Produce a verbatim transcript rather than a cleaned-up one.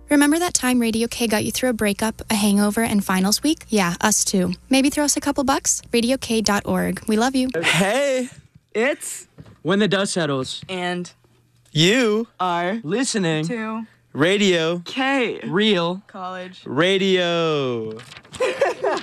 Remember that time Radio K got you through a breakup, a hangover, and finals week? Yeah, us too. Maybe throw us a couple bucks? radio k dot org. We love you. Hey! It's When the dust settles. and You are listening. to Radio. K Real. College. Radio.